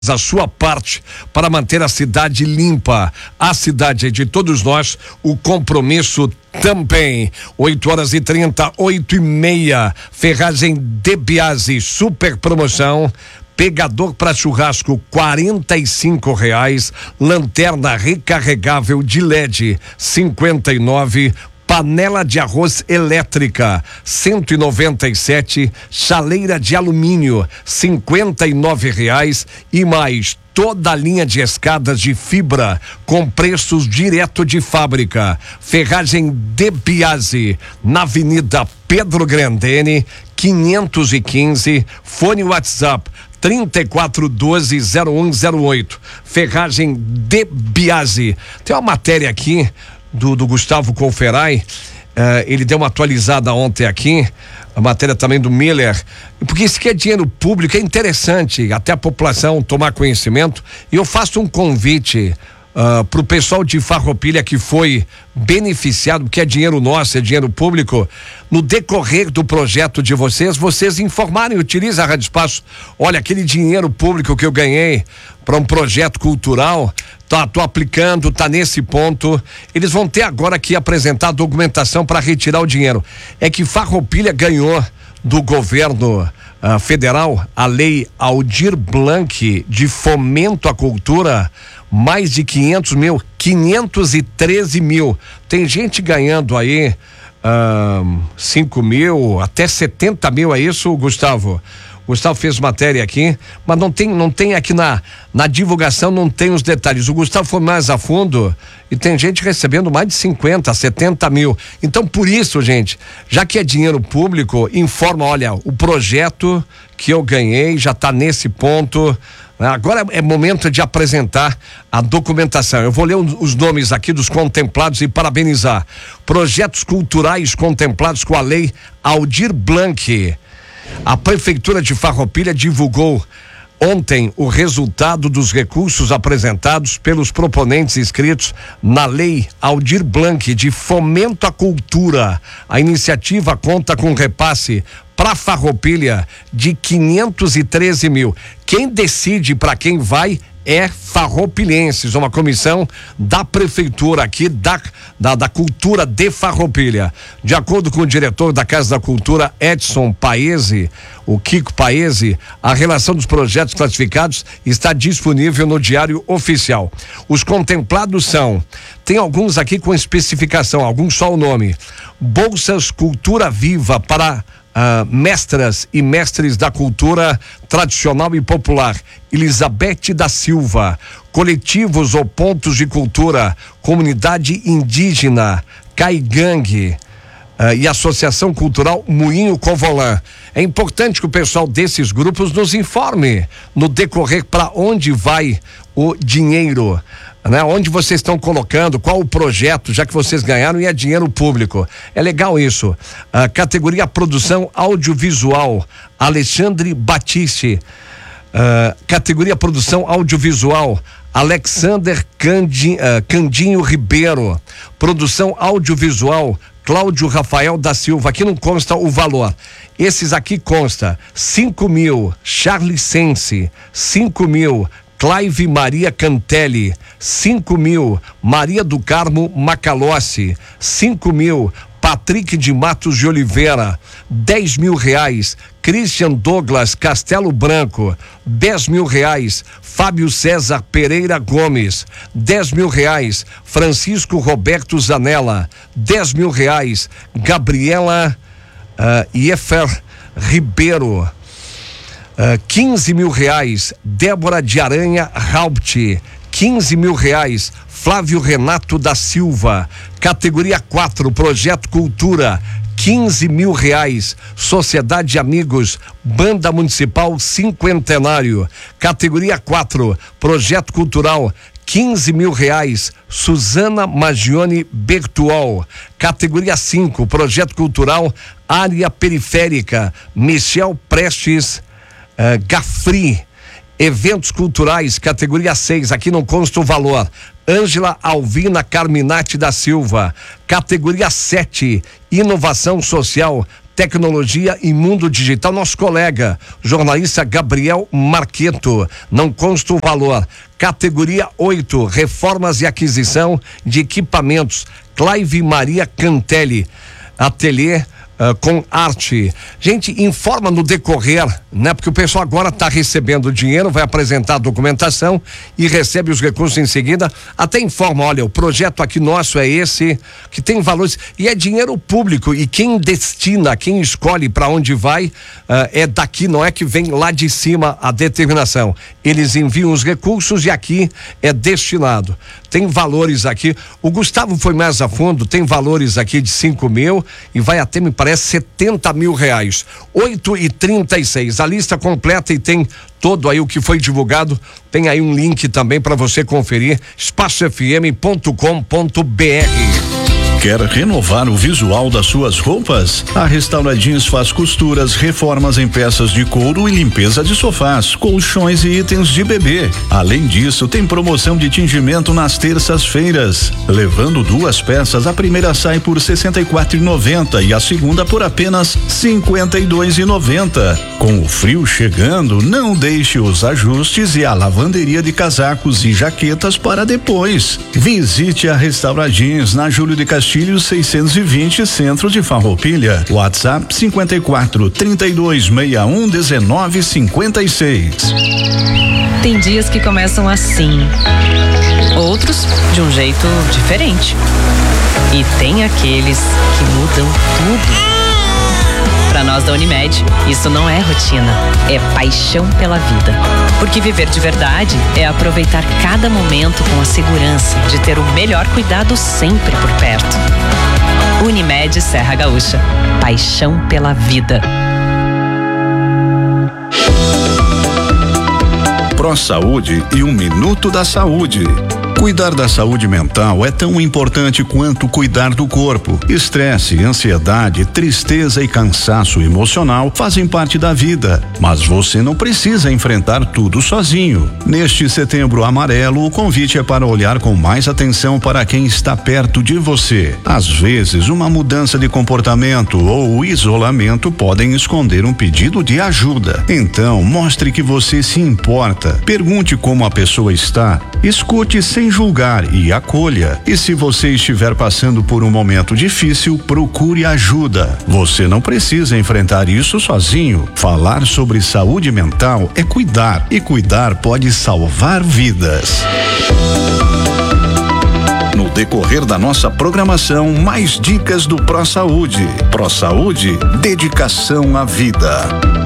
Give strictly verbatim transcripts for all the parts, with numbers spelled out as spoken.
a sua parte para manter a cidade limpa. A cidade é de todos nós, o compromisso também. oito horas e trinta, oito e meia. Ferragem De Biasi, super promoção. Pegador para churrasco, quarenta e cinco reais. Lanterna recarregável de L E D, cinquenta e nove. Panela de arroz elétrica, cento e noventa e sete. Chaleira de alumínio, cinquenta e nove reais. E mais toda a linha de escadas de fibra com preços direto de fábrica. Ferragem De Biasi, na Avenida Pedro Grandene, quinhentos e quinze. Fone WhatsApp trinta e quatro doze, zero um zero oito. Ferragem De Biasi. Tem uma matéria aqui do, do Gustavo Conferai, uh, ele deu uma atualizada ontem aqui, a matéria também do Miller, porque isso que é dinheiro público, é interessante até a população tomar conhecimento. E eu faço um convite Uh, pro pessoal de Farroupilha que foi beneficiado, porque é dinheiro nosso, é dinheiro público. No decorrer do projeto de vocês, vocês informarem, utiliza a Rádio Espaço. Olha, aquele dinheiro público que eu ganhei para um projeto cultural, tá, tô aplicando, tá nesse ponto. Eles vão ter agora que apresentar a documentação para retirar o dinheiro. É que Farroupilha ganhou do governo uh, federal a lei Aldir Blanc de fomento à cultura, mais de quinhentos mil, quinhentos e treze mil. Tem gente ganhando aí uh, cinco mil, até setenta mil, é isso, Gustavo? Gustavo fez matéria aqui, mas não tem, não tem aqui na, na divulgação, não tem os detalhes. O Gustavo foi mais a fundo e tem gente recebendo mais de cinquenta, setenta mil. Então, por isso, gente, já que é dinheiro público, informa, olha, o projeto que eu ganhei já está nesse ponto. Agora é momento de apresentar a documentação. Eu vou ler os nomes aqui dos contemplados e parabenizar. Projetos culturais contemplados com a lei Aldir Blanc. A Prefeitura de Farroupilha divulgou ontem o resultado dos recursos apresentados pelos proponentes inscritos na lei Aldir Blanc de fomento à cultura. A iniciativa conta com repasse para Farroupilha de quinhentos e treze mil. Quem decide para quem vai é farroupilhenses, uma comissão da prefeitura aqui da, da, da cultura de Farroupilha. De acordo com o diretor da Casa da Cultura, Edson Paese, o Kiko Paese, a relação dos projetos classificados está disponível no Diário Oficial. Os contemplados são, tem alguns aqui com especificação, alguns só o nome: Bolsas Cultura Viva para Uh, mestras e mestres da cultura tradicional e popular, Elizabeth da Silva. Coletivos ou pontos de cultura, comunidade indígena, Caigangue, uh, e Associação Cultural Moinho Covolã. É importante que o pessoal desses grupos nos informe no decorrer para onde vai o dinheiro, né? Onde vocês estão colocando, qual o projeto, já que vocês ganharam e é dinheiro público. É legal isso. A categoria produção audiovisual, Alexandre Batiste. Uh, categoria produção audiovisual, Alexander Candi, uh, Candinho Ribeiro. Produção audiovisual, Cláudio Rafael da Silva. Aqui não consta o valor. Esses aqui consta cinco mil, Charlie Sense, cinco mil, Clive Maria Cantelli, cinco mil, Maria do Carmo Macalossi, cinco mil, Patrick de Matos de Oliveira, dez mil reais, Christian Douglas Castelo Branco, dez mil reais, Fábio César Pereira Gomes, dez mil reais, Francisco Roberto Zanella, dez mil reais, Gabriela uh, Iefer Ribeiro, Uh, quinze mil reais, Débora de Aranha Haupt, quinze mil reais, Flávio Renato da Silva. Categoria quatro, Projeto Cultura, quinze mil reais, Sociedade de Amigos, Banda Municipal Cinquentenário. Categoria quatro, Projeto Cultural, quinze mil reais, Suzana Magione Bertual. Categoria cinco, Projeto Cultural, Área Periférica, Michel Prestes Uh, Gafri. Eventos culturais, categoria seis, aqui não consta o valor, Ângela Alvina Carminati da Silva. Categoria sete, Inovação Social, tecnologia e mundo digital. Nosso colega, jornalista Gabriel Marqueto, não consta o valor. Categoria oito, reformas e aquisição de equipamentos. Clive Maria Cantelli, ateliê Uh, com arte. Gente, informa no decorrer, né? Porque o pessoal agora está recebendo dinheiro, vai apresentar a documentação e recebe os recursos em seguida. Até informa, olha, o projeto aqui nosso é esse, que tem valores, e é dinheiro público, e quem destina, quem escolhe para onde vai, uh, é daqui, não é que vem lá de cima a determinação. Eles enviam os recursos e aqui é destinado. Tem valores aqui, o Gustavo foi mais a fundo, tem valores aqui de cinco mil e vai até, me parece, setenta mil reais. Oito e trinta e seis. A lista completa e tem todo aí o que foi divulgado. Tem aí um link também para você conferir. espaço f m ponto com ponto b r. Quer renovar o visual das suas roupas? A Restaura Jeans faz costuras, reformas em peças de couro e limpeza de sofás, colchões e itens de bebê. Além disso, tem promoção de tingimento nas terças-feiras. Levando duas peças, a primeira sai por sessenta e quatro reais e noventa centavos e a segunda por apenas cinquenta e dois reais e noventa centavos. Com o frio chegando, não deixe os ajustes e a lavanderia de casacos e jaquetas para depois. Visite a Restaura Jeans na Júlio de Castilhos seiscentos e vinte, centro de Farroupilha. WhatsApp cinquenta e quatro, trinta e dois, sessenta e um, dezenove, cinquenta e seis. Tem dias que começam assim, outros de um jeito diferente. E tem aqueles que mudam tudo. Para nós da Unimed, isso não é rotina, é paixão pela vida. Porque viver de verdade é aproveitar cada momento com a segurança de ter o melhor cuidado sempre por perto. Unimed Serra Gaúcha, paixão pela vida. Pro Saúde e um minuto da saúde. Cuidar da saúde mental é tão importante quanto cuidar do corpo. Estresse, ansiedade, tristeza e cansaço emocional fazem parte da vida, mas você não precisa enfrentar tudo sozinho. Neste Setembro Amarelo, o convite é para olhar com mais atenção para quem está perto de você. Às vezes, uma mudança de comportamento ou isolamento podem esconder um pedido de ajuda. Então, mostre que você se importa. Pergunte como a pessoa está. Escute sem julgar e acolha. E se você estiver passando por um momento difícil, procure ajuda. Você não precisa enfrentar isso sozinho. Falar sobre saúde mental é cuidar, e cuidar pode salvar vidas. No decorrer da nossa programação, mais dicas do Pro Saúde. Pro Saúde, dedicação à vida.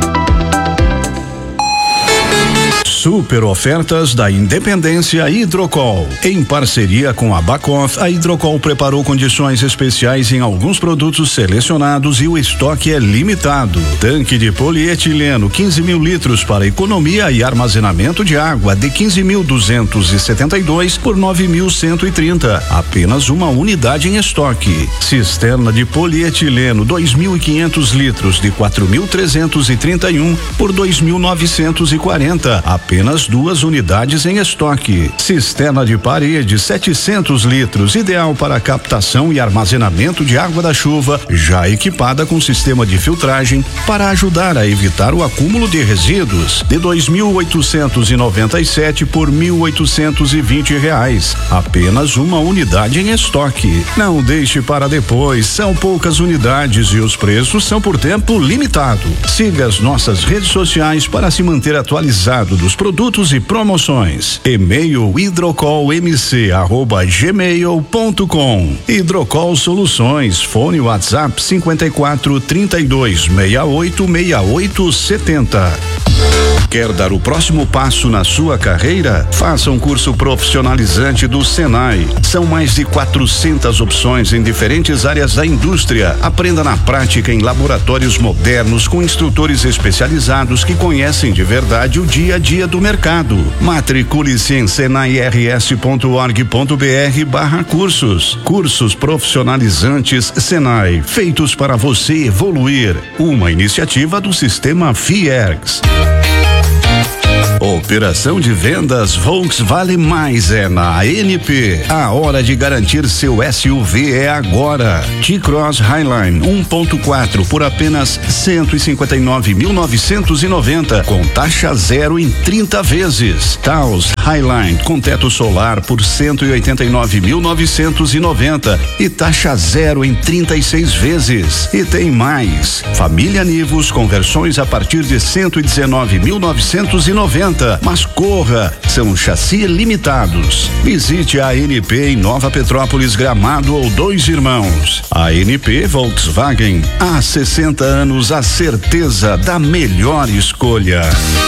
Super ofertas da Independência Hidrocol. Em parceria com a Bacoff, a Hidrocol preparou condições especiais em alguns produtos selecionados e o estoque é limitado. Tanque de polietileno quinze mil litros para economia e armazenamento de água de quinze mil duzentos e setenta e dois por nove mil cento e trinta. Apenas uma unidade em estoque. Cisterna de polietileno dois mil e quinhentos litros de quatro mil trezentos e trinta e um por dois mil novecentos e quarenta. Apenas Apenas duas unidades em estoque. Cisterna de parede setecentos litros, ideal para captação e armazenamento de água da chuva, já equipada com sistema de filtragem para ajudar a evitar o acúmulo de resíduos, de dois mil oitocentos e noventa e sete por mil oitocentos e vinte reais. Apenas uma unidade em estoque. Não deixe para depois, são poucas unidades e os preços são por tempo limitado. Siga as nossas redes sociais para se manter atualizado dos produtos e promoções. E-mail hidrocolmc arroba gmail ponto com. Hidrocol Soluções, fone WhatsApp cinquenta e quatro, trinta e dois, sessenta e oito, sessenta e oito, setenta. Quer dar o próximo passo na sua carreira? Faça um curso profissionalizante do Senai. São mais de quatrocentas opções em diferentes áreas da indústria. Aprenda na prática em laboratórios modernos com instrutores especializados que conhecem de verdade o dia a dia do mercado. Matricule-se em senairs ponto org ponto br barra cursos. Cursos profissionalizantes Senai, feitos para você evoluir. Uma iniciativa do sistema Fiergs. O Operação de vendas Volkswagen Vale Mais é na A N P. A hora de garantir seu S U V é agora. T-Cross Highline um ponto quatro por apenas cento e cinquenta e nove mil novecentos e noventa, com taxa zero em trinta vezes. Taos Highline com teto solar por cento e oitenta e nove mil novecentos e noventa e taxa zero em trinta e seis vezes. E tem mais. Família Nivus com versões a partir de cento e dezenove mil novecentos e noventa. Mas corra, são chassi limitados. Visite a A N P em Nova Petrópolis, Gramado ou Dois Irmãos. A N P Volkswagen, há sessenta anos, a certeza da melhor escolha.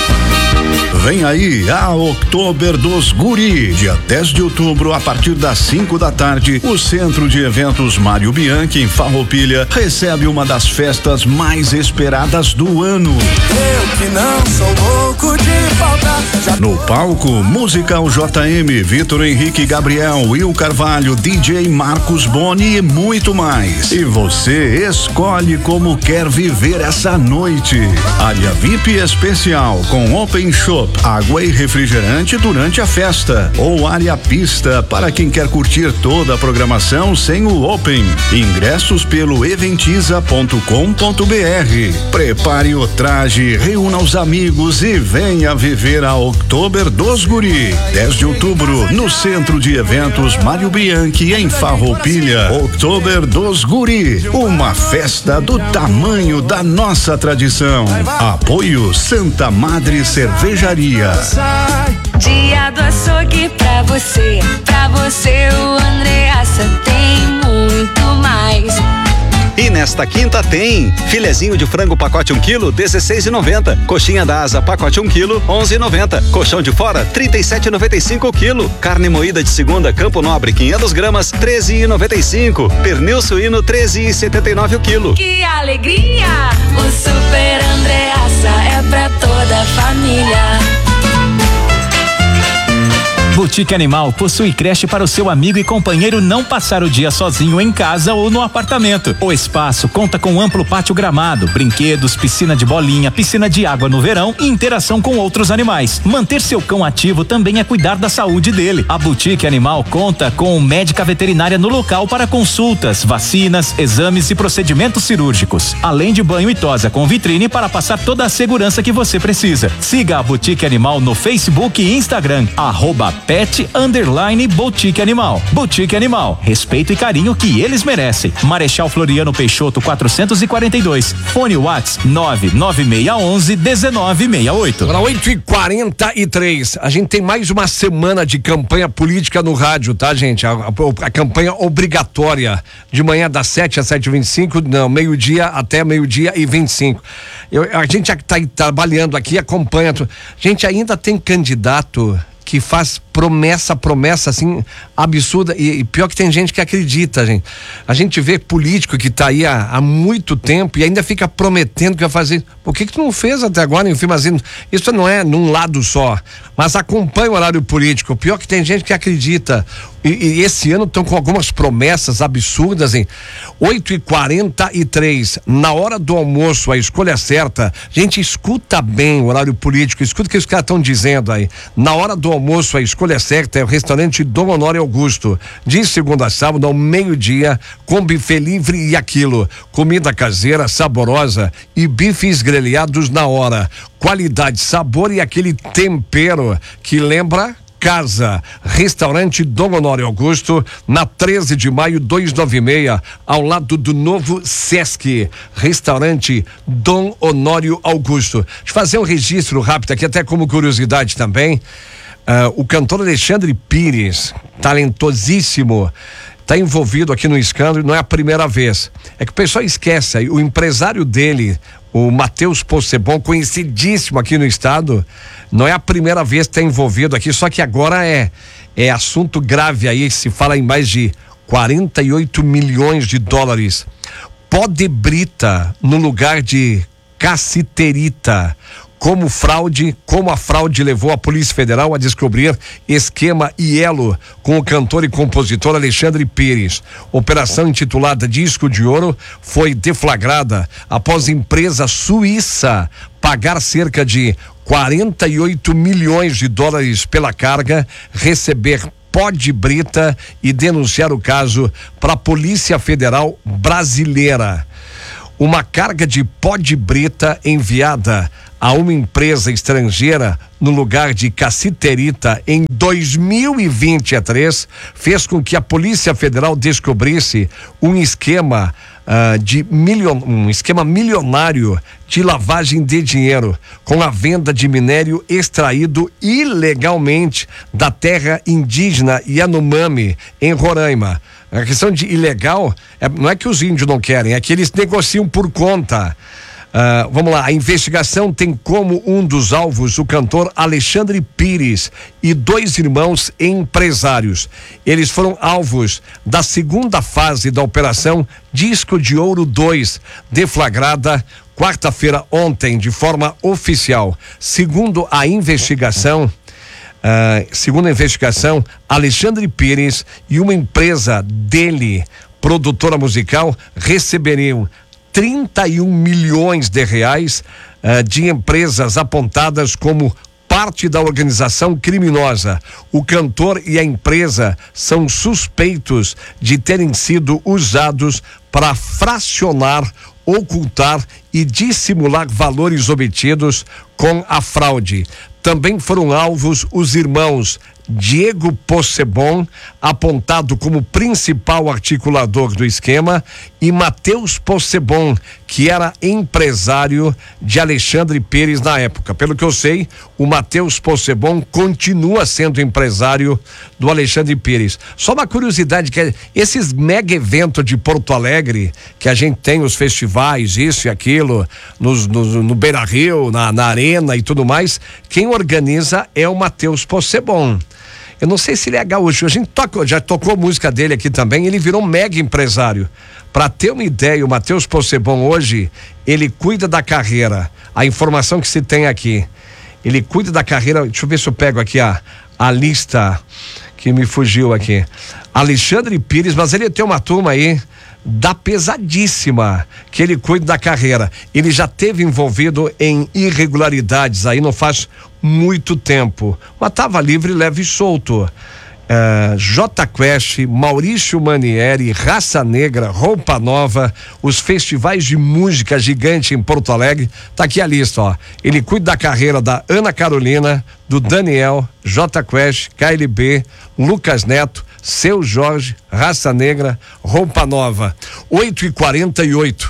Vem aí a Oktober dos Guri, dia dez de outubro, a partir das cinco da tarde, o Centro de Eventos Mário Bianchi, em Farroupilha, recebe uma das festas mais esperadas do ano. Eu que não sou louco de faltar. No palco, Musical J M, Vitor Henrique Gabriel, Will Carvalho, D J Marcos Boni e muito mais. E você escolhe como quer viver essa noite. Área V I P especial com Open Shop, água e refrigerante durante a festa, ou área pista para quem quer curtir toda a programação sem o Open. Ingressos pelo eventiza ponto com ponto br. Prepare o traje, reúna os amigos e venha viver a Oktober dos Guri. dez de outubro, no Centro de Eventos Mário Bianchi, em Farroupilha. Oktober dos Guri, uma festa do tamanho da nossa tradição. Apoio Santa Madre Cervejaria. Dia do açougue pra você, pra você o Andreassa tem muito mais. E nesta quinta tem filezinho de frango pacote um quilo, dezesseis e noventa. Coxinha da asa pacote um quilo, onze e noventa. Colchão de fora, trinta e sete e noventa e cinco o quilo. Carne moída de segunda Campo Nobre, quinhentas gramas, treze e noventa e cinco. Pernil suíno, treze e setenta e nove o quilo. Que alegria! O Super Andreassa é pra toda a família. Boutique Animal possui creche para o seu amigo e companheiro não passar o dia sozinho em casa ou no apartamento. O espaço conta com amplo pátio gramado, brinquedos, piscina de bolinha, piscina de água no verão e interação com outros animais. Manter seu cão ativo também é cuidar da saúde dele. A Boutique Animal conta com médica veterinária no local para consultas, vacinas, exames e procedimentos cirúrgicos, além de banho e tosa com vitrine para passar toda a segurança que você precisa. Siga a Boutique Animal no Facebook e Instagram, arroba Pet Underline Boutique Animal. Boutique Animal, respeito e carinho que eles merecem. Marechal Floriano Peixoto quatrocentos e quarenta e dois. Fone Whats nove nove seis um um dezenove sessenta e oito. Agora oito e quarenta e três. A gente tem mais uma semana de campanha política no rádio, tá, gente? A, a, a campanha obrigatória de manhã das sete às sete e vinte e cinco, não, meio-dia até meio-dia e vinte e cinco. Eu, a gente está trabalhando aqui, acompanha. Gente, ainda tem candidato que faz promessa, promessa assim, absurda, e, e pior que tem gente que acredita, gente. A gente vê político que tá aí há, há muito tempo e ainda fica prometendo que vai fazer. Por que que tu não fez até agora, enfim, mas isso não é num lado só, mas acompanha o horário político. Pior que tem gente que acredita. E, e esse ano estão com algumas promessas absurdas, hein? oito e quarenta e três, na hora do almoço, a escolha certa. Gente, escuta bem o horário político, escuta o que os caras estão dizendo aí. Na hora do almoço, a escolha certa é o restaurante Dom Honório Augusto, de segunda a sábado ao meio-dia, com buffet livre e aquilo, comida caseira, saborosa e bifes grelhados na hora, qualidade, sabor e aquele tempero que lembra casa. Restaurante Dom Honório Augusto, na treze de maio, duzentos e noventa e seis, ao lado do novo Sesc. Restaurante Dom Honório Augusto. Deixa eu fazer um registro rápido aqui, até como curiosidade também. Uh, o cantor Alexandre Pires, talentosíssimo, está envolvido aqui no escândalo, não é a primeira vez. É que o pessoal esquece aí, o empresário dele, o Matheus Possebon, conhecidíssimo aqui no estado, não é a primeira vez que está envolvido aqui, só que agora é, é assunto grave aí, se fala em mais de quarenta e oito milhões de dólares. Podebrita no lugar de cassiterita. como fraude, como a fraude levou a Polícia Federal a descobrir esquema e elo com o cantor e compositor Alexandre Pires. Operação intitulada Disco de Ouro foi deflagrada após empresa suíça pagar cerca de quarenta e oito milhões de dólares pela carga, receber pó de brita e denunciar o caso para a Polícia Federal brasileira. Uma carga de pó de brita enviada a uma empresa estrangeira no lugar de cassiterita em dois mil e vinte e três fez com que a Polícia Federal descobrisse um esquema uh, de milion, um esquema milionário de lavagem de dinheiro com a venda de minério extraído ilegalmente da terra indígena Yanomami em Roraima. A questão de ilegal é, não é que os índios não querem, é que eles negociam por conta. Uh, vamos lá, a investigação tem como um dos alvos o cantor Alexandre Pires e dois irmãos empresários. Eles foram alvos da segunda fase da operação Disco de Ouro dois, deflagrada quarta-feira ontem de forma oficial. Segundo a investigação, uh, segundo a investigação, Alexandre Pires e uma empresa dele, produtora musical, receberiam trinta e um milhões de reais uh, de empresas apontadas como parte da organização criminosa. O cantor e a empresa são suspeitos de terem sido usados para fracionar, ocultar e dissimular valores obtidos com a fraude. Também foram alvos os irmãos Diego Possebon, apontado como principal articulador do esquema, e Matheus Possebon, que era empresário de Alexandre Pires na época. Pelo que eu sei, o Matheus Possebon continua sendo empresário do Alexandre Pires. Só uma curiosidade, que é, esses mega eventos de Porto Alegre, que a gente tem os festivais, isso e aquilo, nos, no, no Beira Rio, na, na Arena e tudo mais, quem organiza é o Matheus Possebon. Eu não sei se ele é gaúcho, a gente toca, já tocou música dele aqui também, ele virou um mega empresário. Para ter uma ideia, o Matheus Possebon hoje, ele cuida da carreira, a informação que se tem aqui, ele cuida da carreira, deixa eu ver se eu pego aqui a, a lista que me fugiu aqui. Alexandre Pires, mas ele tem uma turma aí da pesadíssima, que ele cuida da carreira. Ele já teve envolvido em irregularidades aí não faz muito tempo, mas estava livre, leve e solto. Uh, J Quest, Maurício Manieri, Raça Negra, Roupa Nova, os festivais de música gigante em Porto Alegre, tá aqui a lista, ó. Ele cuida da carreira da Ana Carolina, do Daniel, J Quest, K L B, Lucas Neto, Seu Jorge, Raça Negra, Roupa Nova. oito e quarenta e oito.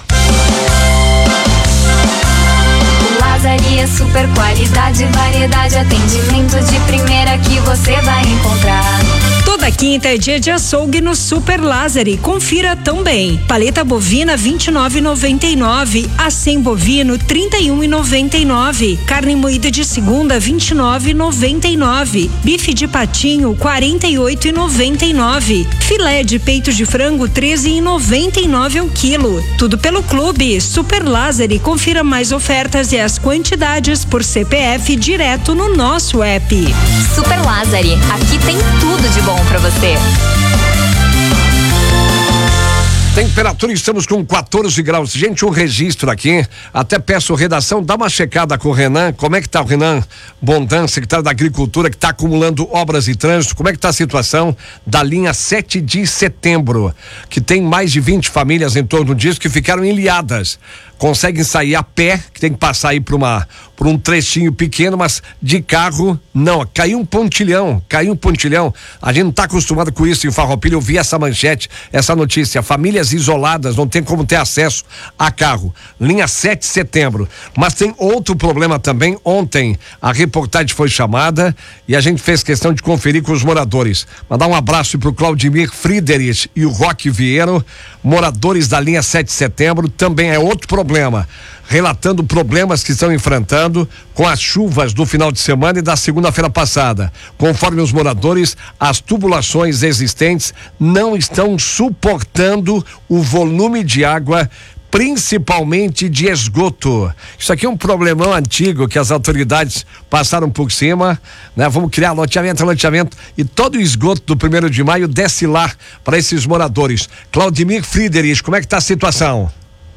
Lazaria, super qualidade, variedade, atendimento de primeira que você vai encontrar. Toda quinta é dia de açougue no Super Lázari. Confira também. Paleta bovina vinte e nove e noventa e nove, acém bovino trinta e um e noventa e nove, carne moída de segunda vinte e nove e noventa e nove, bife de patinho quarenta e oito e noventa e nove, filé de peito de frango treze e noventa e nove ao quilo. Tudo pelo Clube Super Lázari. Confira mais ofertas e as quantidades por C P F direto no nosso app. Super Lázari, aqui tem tudo de bom pra você. Temperatura, estamos com quatorze graus. Gente, um registro aqui, até peço redação, dá uma checada com o Renan, como é que tá o Renan Bondan, secretário da Agricultura, que tá acumulando obras e trânsito, como é que tá a situação da linha sete de setembro, que tem mais de vinte famílias em torno disso que ficaram ilhadas. Conseguem sair a pé, que tem que passar aí por uma, por um trechinho pequeno, mas de carro, não, caiu um pontilhão, caiu um pontilhão, a gente não está acostumado com isso em Farroupilha. Eu vi essa manchete, essa notícia, famílias isoladas, não tem como ter acesso a carro, linha sete de setembro, mas tem outro problema também. Ontem a reportagem foi chamada e a gente fez questão de conferir com os moradores, mandar um abraço pro Claudimir Friedrich e o Roque Vieiro, moradores da linha sete de setembro, também é outro problema. Problema, relatando problemas que estão enfrentando com as chuvas do final de semana e da segunda-feira passada. Conforme os moradores, as tubulações existentes não estão suportando o volume de água principalmente de esgoto. Isso aqui é um problemão antigo que as autoridades passaram por cima, né? Vamos criar loteamento, loteamento e todo o esgoto do primeiro de maio desce lá para esses moradores. Claudimir Friedrich, como é que tá a situação?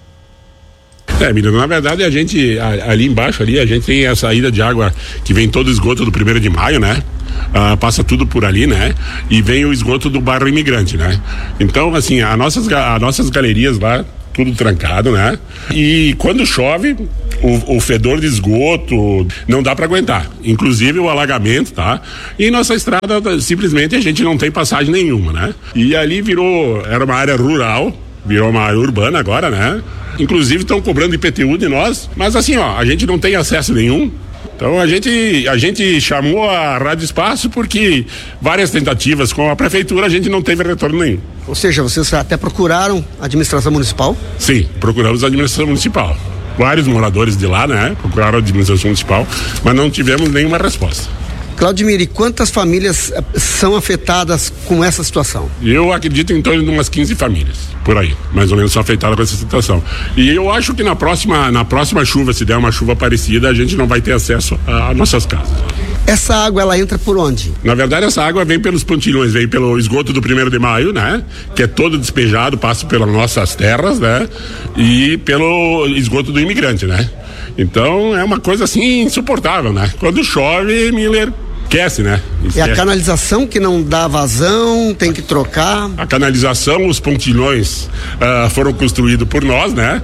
É, menino, na verdade a gente, ali embaixo ali, a gente tem a saída de água que vem todo o esgoto do primeiro de maio, né? Ah, passa tudo por ali, né? E vem o esgoto do bairro Imigrante, né? Então, assim, as nossas, as nossas galerias lá, tudo trancado, né? E quando chove, o, o fedor de esgoto não dá para aguentar, inclusive o alagamento, tá? E nossa estrada, simplesmente, a gente não tem passagem nenhuma, né? E ali virou, era uma área rural, virou uma área urbana agora, né? Inclusive estão cobrando I P T U de nós, mas assim, ó, a gente não tem acesso nenhum. Então a gente, a gente chamou a Rádio Espaço porque várias tentativas com a prefeitura a gente não teve retorno nenhum. Ou seja, vocês até procuraram a administração municipal? Sim, procuramos a administração municipal. Vários moradores de lá, né? Procuraram a administração municipal, mas não tivemos nenhuma resposta. Claudimir, e quantas famílias são afetadas com essa situação? Eu acredito em torno de umas quinze famílias, por aí, mais ou menos são afetadas com essa situação. E eu acho que na próxima, na próxima chuva, se der uma chuva parecida, a gente não vai ter acesso às nossas casas. Essa água, ela entra por onde? Na verdade, essa água vem pelos pontilhões, vem pelo esgoto do primeiro de maio, né? Que é todo despejado, passa pelas nossas terras, né? E pelo esgoto do Imigrante, né? Então, é uma coisa assim insuportável, né? Quando chove, Miller, esquece, né? Esquece. É a canalização que não dá vazão, tem que trocar. A canalização, os pontilhões uh, foram construídos por nós, né?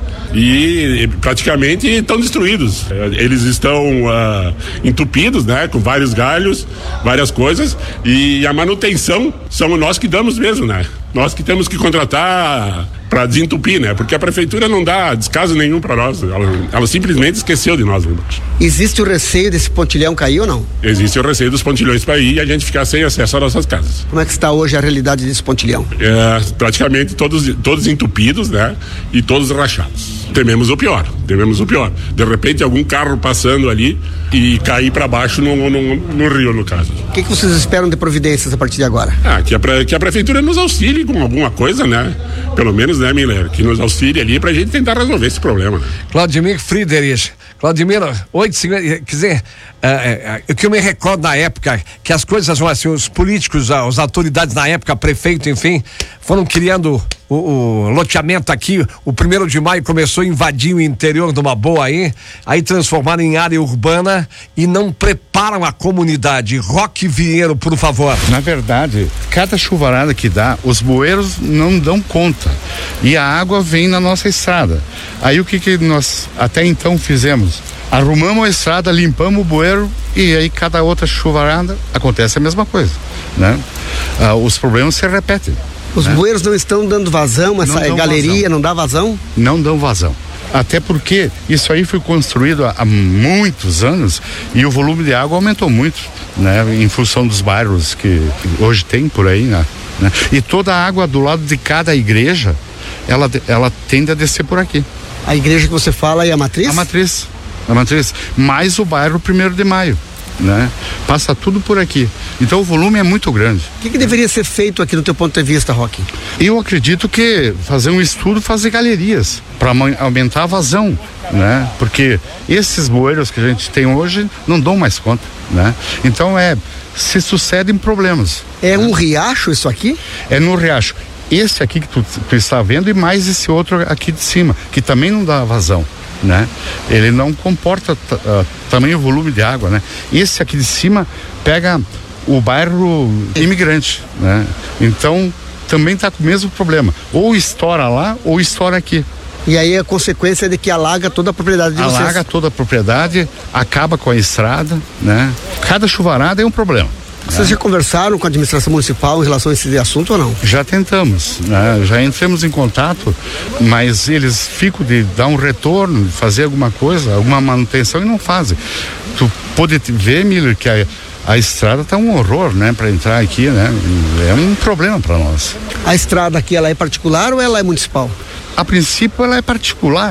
E, e praticamente estão destruídos. Uh, eles estão uh, entupidos, né? Com vários galhos, várias coisas. E a manutenção são nós que damos mesmo, né? Nós que temos que contratar para desentupir, né? Porque a prefeitura não dá descaso nenhum para nós. Ela, ela simplesmente esqueceu de nós. Existe o receio desse pontilhão cair ou não? Existe o receio dos pontilhões para ir e a gente ficar sem acesso às nossas casas. Como é que está hoje a realidade desse pontilhão? É, praticamente todos, todos entupidos, né? E todos rachados. Tememos o pior, tememos o pior. De repente algum carro passando ali e cair para baixo no, no, no rio, no caso. O que, que vocês esperam de providências a partir de agora? Ah, que a, que a prefeitura nos auxilie com alguma coisa, né? Pelo menos, né, Miller? Que nos auxilie ali pra gente tentar resolver esse problema, né? Claudimir Friedrich. Claudimir, oito, quer dizer, é, é, é, o que eu me recordo na época, que as coisas vão assim, os políticos, as autoridades na época, prefeito, enfim, foram criando o, o loteamento aqui, o primeiro de maio começou a invadir o interior de uma boa aí, aí transformaram em área urbana e não preparam a comunidade. Roque Vieiro, por favor. Na verdade, cada chuvarada que dá, os bueiros não dão conta e a água vem na nossa estrada. Aí o que que nós até então fizemos? Arrumamos a estrada, limpamos o bueiro e aí cada outra chuvarada acontece a mesma coisa, né? Ah, os problemas se repetem. Os né? bueiros não estão dando vazão, essa galeria vazão. Não dá vazão? Não dão vazão. Até porque isso aí foi construído há, há muitos anos e o volume de água aumentou muito, né? Em função dos bairros que hoje tem por aí, né? E toda a água do lado de cada igreja, ela, ela tende a descer por aqui. A igreja que você fala é a matriz? A matriz, a matriz, mais o bairro primeiro de maio, né? Passa tudo por aqui. Então o volume é muito grande. O que, que deveria ser feito aqui do teu ponto de vista, Roque? Eu acredito que fazer um estudo, fazer galerias para aumentar a vazão, né? Porque esses bueiros que a gente tem hoje não dão mais conta, né? Então é, se sucedem problemas. É um riacho isso aqui? É no riacho. Esse aqui que tu, tu está vendo e mais esse outro aqui de cima, que também não dá vazão, né? Ele não comporta uh, tamanho volume de água, né? Esse aqui de cima pega o bairro Imigrante, né? Então também está com o mesmo problema, ou estoura lá ou estoura aqui. E aí a consequência é de que alaga toda a propriedade de vocês. Alaga toda a propriedade, acaba com a estrada, né? Cada chuvarada é um problema. Vocês já conversaram com a administração municipal em relação a esse assunto ou não? Já tentamos, né? Já entramos em contato, mas eles ficam de dar um retorno, de fazer alguma coisa, alguma manutenção e não fazem. Tu pode ver, Miller, que a, a estrada tá um horror, né? Para entrar aqui, né? É um problema para nós. A estrada aqui, ela é particular ou ela é municipal? A princípio ela é particular,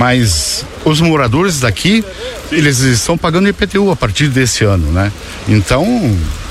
mas os moradores daqui, eles estão pagando I P T U a partir desse ano, né? Então,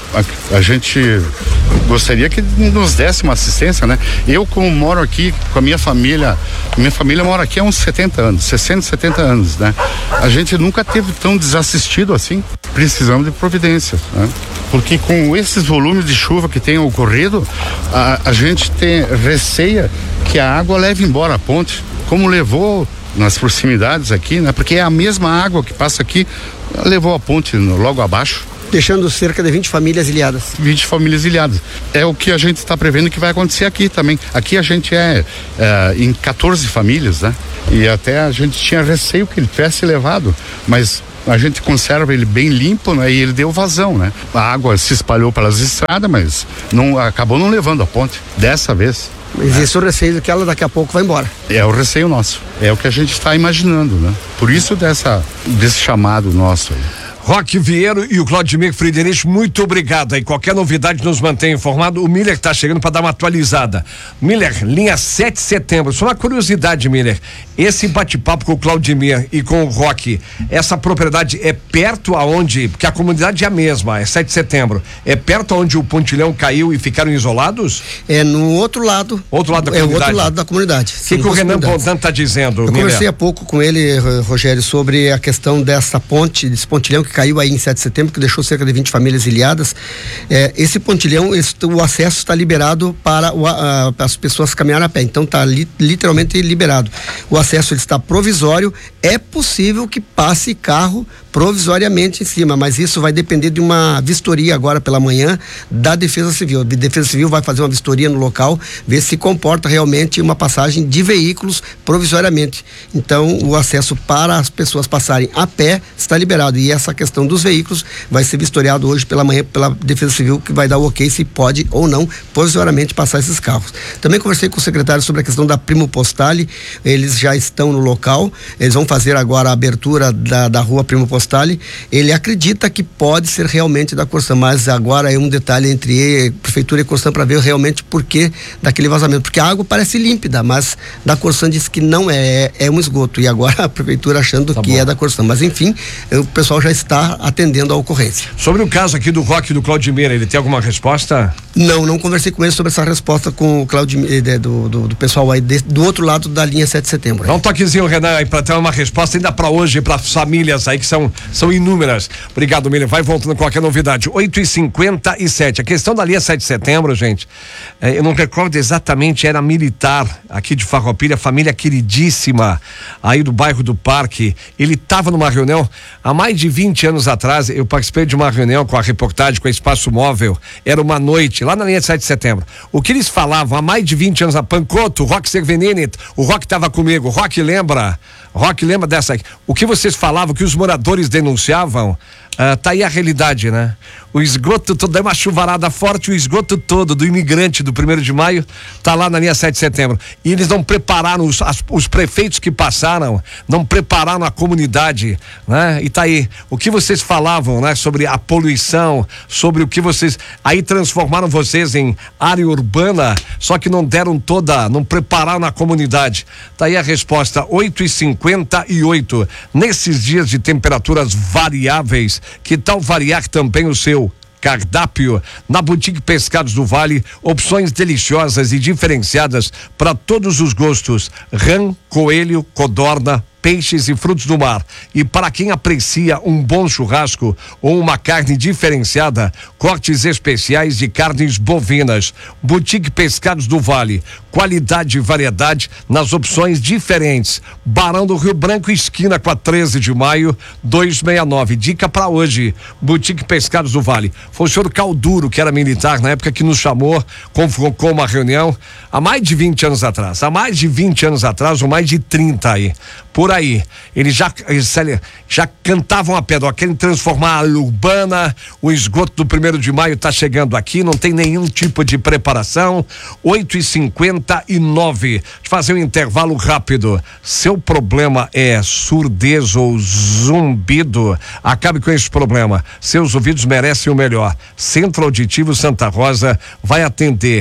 a, a gente gostaria que nos desse uma assistência, né? Eu, como moro aqui com a minha família, minha família mora aqui há uns setenta anos, sessenta, setenta anos, né? A gente nunca teve tão desassistido assim. Precisamos de providências, né? Porque com esses volumes de chuva que tem ocorrido, a, a gente tem receia que a água leve embora a ponte, como levou nas proximidades aqui, né? Porque é a mesma água que passa aqui, levou a ponte no, logo abaixo. Deixando cerca de vinte famílias ilhadas. vinte famílias ilhadas. É o que a gente está prevendo que vai acontecer aqui também. Aqui a gente é, é em quatorze famílias, né? E até a gente tinha receio que ele tivesse levado, mas a gente conserva ele bem limpo, né? E ele deu vazão, né? A água se espalhou pelas estradas, mas não, acabou não levando a ponte, dessa vez. Mas esse é o receio que ela daqui a pouco vai embora. É o receio nosso. É o que a gente está imaginando, né? Por isso dessa, desse chamado nosso aí. Roque Vieiro e o Claudimir Friedrich, muito obrigado aí. Qualquer novidade nos mantém informado. O Miller está chegando para dar uma atualizada. Miller, linha sete de setembro. Só uma curiosidade, Miller. Esse bate-papo com o Claudimir e com o Roque, essa propriedade é perto aonde, porque a comunidade é a mesma, é sete de setembro. É perto aonde o pontilhão caiu e ficaram isolados? É no outro lado. Outro lado da é comunidade? É o outro lado da comunidade. O que, que o Renan Bondan está dizendo, Eu Miller? conversei há pouco com ele, Rogério, sobre a questão dessa ponte, desse pontilhão que caiu aí em sete de setembro, que deixou cerca de vinte famílias ilhadas. É, esse pontilhão, esse, o acesso está liberado para o, a, as pessoas caminharem a pé, então está li, literalmente liberado. O acesso ele está provisório, é possível que passe carro provisoriamente em cima, mas isso vai depender de uma vistoria agora pela manhã da Defesa Civil. A Defesa Civil vai fazer uma vistoria no local, ver se comporta realmente uma passagem de veículos provisoriamente. Então, o acesso para as pessoas passarem a pé está liberado, e essa questão dos veículos vai ser vistoriado hoje pela manhã pela Defesa Civil, que vai dar o ok se pode ou não provisoriamente passar esses carros. Também conversei com o secretário sobre a questão da Primo Postale, eles já estão no local, eles vão fazer agora a abertura da, da rua Primo Postale. Ele acredita que pode ser realmente da Corsã, mas agora é um detalhe entre Prefeitura e Corsã para ver realmente por que daquele vazamento, porque a água parece límpida, mas da Corsã disse que não é, é um esgoto, e agora a Prefeitura achando tá que bom. É da Corsã, mas enfim, o pessoal já está atendendo a ocorrência. Sobre o caso aqui do Roque e do Claudimir, ele tem alguma resposta? Não, não conversei com ele sobre essa resposta com o Claudimir, do, do, do pessoal aí de, do outro lado da linha sete de setembro. Dá um toquezinho, Renan, aí para ter uma resposta ainda para hoje, para as famílias aí que são São inúmeras. Obrigado, Miller. Vai voltando com qualquer novidade. oito e cinquenta e sete. A questão da linha sete de setembro, gente, é, eu não recordo exatamente, era militar aqui de Farroupilha, família queridíssima aí do bairro do Parque. Ele estava numa reunião há mais de vinte anos atrás. Eu participei de uma reunião com a reportagem, com a Espaço Móvel. Era uma noite lá na linha sete de setembro. O que eles falavam há mais de vinte anos, a Pancoto, o Roque Cervenini, o Roque estava comigo. O Roque lembra? Roque, lembra dessa aqui? O que vocês falavam, que os moradores denunciavam, uh, tá aí a realidade, né? O esgoto todo, é uma chuvarada forte, o esgoto todo do imigrante do primeiro de maio tá lá na linha sete de setembro. E eles não prepararam, os, as, os prefeitos que passaram, não prepararam a comunidade, né? E tá aí, o que vocês falavam, né? Sobre a poluição, sobre o que vocês, aí transformaram vocês em área urbana, só que não deram toda, não prepararam a comunidade. Tá aí a resposta, oito e cinquenta e oito. Nesses dias de temperaturas variáveis, que tal variar também o seu cardápio? Na Boutique Pescados do Vale, opções deliciosas e diferenciadas para todos os gostos: rã, coelho, codorna, peixes e frutos do mar. E para quem aprecia um bom churrasco ou uma carne diferenciada, cortes especiais de carnes bovinas. Boutique Pescados do Vale, qualidade e variedade nas opções diferentes. Barão do Rio Branco, esquina com a treze de maio, duzentos e sessenta e nove. Dica para hoje, Boutique Pescados do Vale. Foi o senhor Calduro, que era militar na época, que nos chamou, convocou uma reunião há mais de vinte anos atrás, há mais de vinte anos atrás, ou mais de trinta aí, por aí. Eles já, eles já cantavam a pedra, ó, querem transformar a área urbana, o esgoto do primeiro de maio está chegando aqui, não tem nenhum tipo de preparação. Oito e cinquenta e nove. Fazer um intervalo rápido. Seu problema é surdez ou zumbido? Acabe com esse problema. Seus ouvidos merecem o melhor. Centro Auditivo Santa Rosa vai atender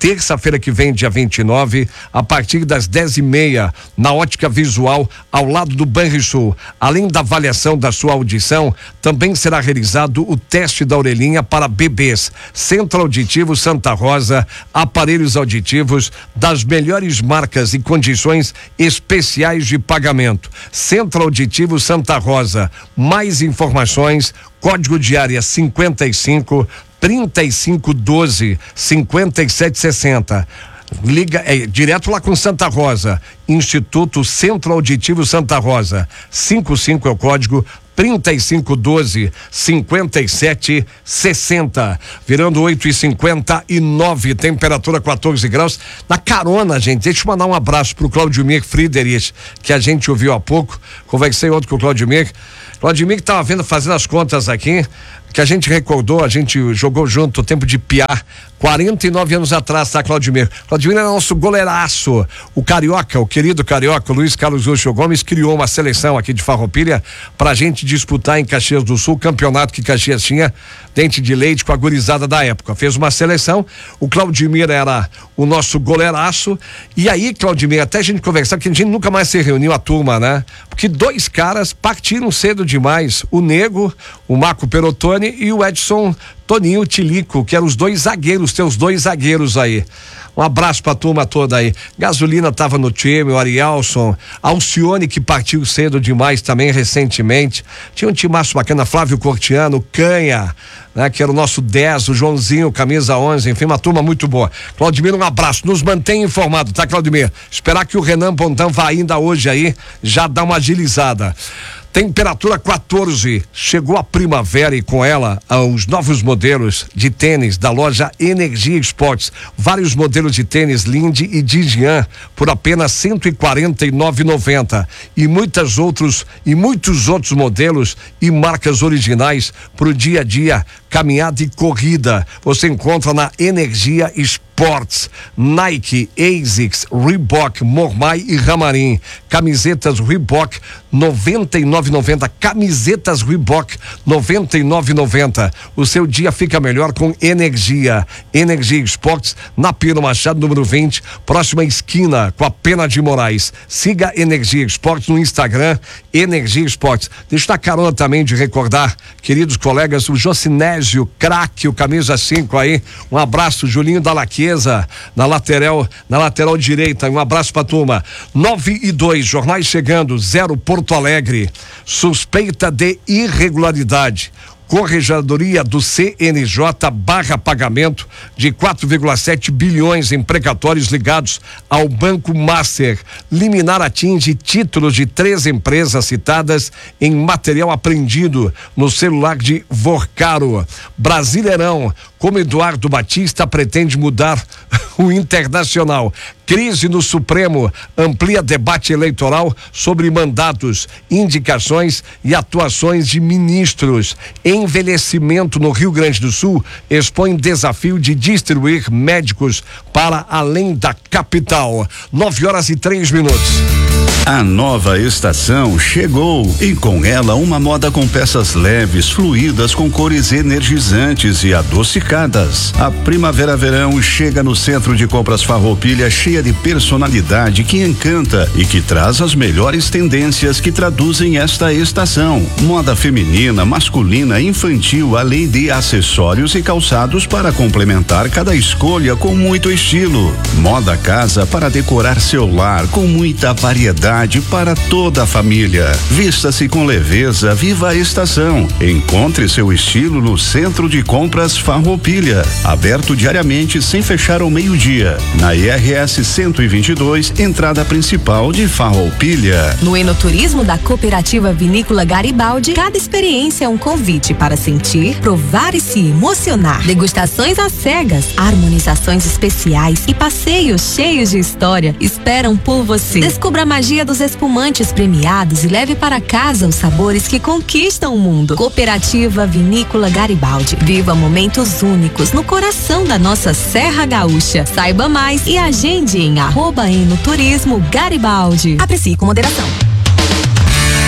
terça-feira que vem, dia vinte e nove, a partir das dez e meia, na Ótica Visual, ao lado do Banrisul. Além da avaliação da sua audição, também será realizado o teste da orelhinha para bebês. Centro Auditivo Santa Rosa, aparelhos auditivos das melhores marcas e condições especiais de pagamento. Centro Auditivo Santa Rosa. Mais informações, código de área cinquenta e cinco, trinta e cinco doze, cinquenta e sete sessenta. Liga, é, direto lá com Santa Rosa, Instituto Centro Auditivo Santa Rosa. cinquenta e cinco é o código, trinta e cinco doze, cinquenta e sete sessenta. Virando oito e cinquenta e nove, temperatura quatorze graus. Na carona, gente, deixa eu mandar um abraço pro Claudimir Friedrich, que a gente ouviu há pouco. Conversei ontem com o Claudimir. Claudimir que estava vendo, fazendo as contas aqui, que a gente recordou, a gente jogou junto o tempo de Piá, quarenta e nove anos atrás, tá, Claudimir? Claudimir era nosso goleiraço. O Carioca, o querido Carioca, o Luiz Carlos Ucho Gomes, criou uma seleção aqui de Farroupilha pra gente disputar em Caxias do Sul, campeonato que Caxias tinha, dente de leite com a gurizada da época. Fez uma seleção, o Claudimir era o nosso goleiraço, e aí, Claudimir, até a gente conversar, que a gente nunca mais se reuniu a turma, né? Porque dois caras partiram cedo demais, o Nego, o Marco Perotoni e o Edson Toninho Tilico, que eram os dois zagueiros, teus dois zagueiros aí. Um abraço pra turma toda aí. Gasolina tava no time, o Arielson, Alcione, que partiu cedo demais também recentemente. Tinha um timaço bacana, Flávio Cortiano, Canha, né, que era o nosso dez, o Joãozinho, camisa onze, enfim, uma turma muito boa. Claudimir, um abraço, nos mantém informado, tá, Claudimir? Esperar que o Renan Pontão vá ainda hoje aí, já dá uma agilizada. Temperatura quatorze, chegou a primavera e com ela os novos modelos de tênis da loja Energia Esportes. Vários modelos de tênis Lindy e Didian por apenas cento e quarenta e nove reais e noventa centavos e muitos outros e muitos outros modelos e marcas originais para o dia a dia, caminhada e corrida. Você encontra na Energia Esportes. Nike, Asics, Reebok, Mormai e Ramarim. Camisetas Reebok noventa e nove reais e noventa centavos. Camisetas Reebok noventa e nove reais e noventa centavos. O seu dia fica melhor com Energia. Energia Esportes na Pino Machado, número vinte, próxima esquina com a Pena de Moraes. Siga Energia Esportes no Instagram, Energia Esportes. Deixa eu dar carona também de recordar, queridos colegas, o Jocinésio, craque, o camisa cinco aí. Um abraço, Julinho da Laqueza, na lateral, na lateral direita. Um abraço pra turma. nove e dois, jornais chegando, zero Porto Alegre. Suspeita de irregularidade. Corregedoria do C N J barra pagamento de quatro vírgula sete bilhões em precatórios ligados ao Banco Master. Liminar atinge títulos de três empresas citadas em material apreendido no celular de Vorcaro. Brasileirão, como Eduardo Batista pretende mudar o Internacional. Crise no Supremo amplia debate eleitoral sobre mandatos, indicações e atuações de ministros. Envelhecimento no Rio Grande do Sul expõe desafio de distribuir médicos para além da capital. Nove horas e três minutos. A nova estação chegou e com ela uma moda com peças leves, fluídas, com cores energizantes e adocicadas. A primavera-verão chega no Centro de Compras Farroupilha, cheia de personalidade que encanta e que traz as melhores tendências que traduzem esta estação. Moda feminina, masculina, infantil, além de acessórios e calçados para complementar cada escolha com muito estilo. Moda casa para decorar seu lar com muita variedade para toda a família. Vista-se com leveza, viva a estação. Encontre seu estilo no Centro de Compras Farroupilha. Aberto diariamente sem fechar ao meio-dia. Na I R S cento e vinte e dois, entrada principal de Farroupilha. No enoturismo da Cooperativa Vinícola Garibaldi, cada experiência é um convite para sentir, provar e se emocionar. Degustações às cegas, harmonizações especiais e passeios cheios de história esperam por você. Descubra a magia dos espumantes premiados e leve para casa os sabores que conquistam o mundo. Cooperativa Vinícola Garibaldi. Viva momentos únicos no coração da nossa Serra Gaúcha. Saiba mais e agende em arroba enoturismo Garibaldi. Aprecie com moderação.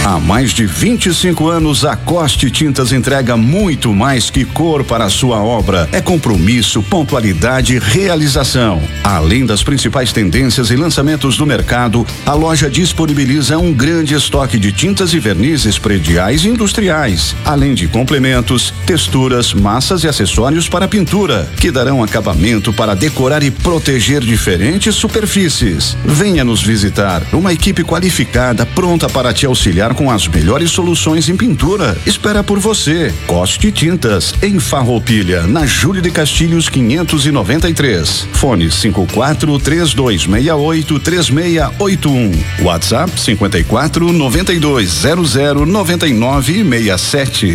Há mais de vinte e cinco anos, a Coste Tintas entrega muito mais que cor para a sua obra. É compromisso, pontualidade e realização. Além das principais tendências e lançamentos do mercado, a loja disponibiliza um grande estoque de tintas e vernizes prediais e industriais, além de complementos, texturas, massas e acessórios para pintura, que darão acabamento para decorar e proteger diferentes superfícies. Venha nos visitar. Uma equipe qualificada pronta para te auxiliar com as melhores soluções em pintura. Espera por você. Coste Tintas, em Farroupilha, na Júlio de Castilhos quinhentos e noventa e três. Fone cinco quatro três dois seis oito três seis oito um. WhatsApp cinquenta e quatro noventa e dois zero zero noventa e nove sessenta e sete.